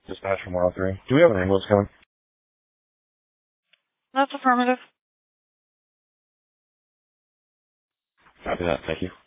Dispatch from 103. Do we have an ambulance coming? That's affirmative. Copy that. Thank you.